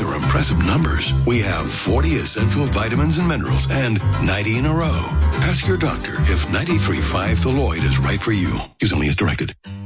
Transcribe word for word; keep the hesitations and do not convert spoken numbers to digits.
These are impressive numbers. We have forty essential vitamins and minerals and ninety in a row. Ask your doctor if ninety-three point five Thaloid is right for you. Use only as directed.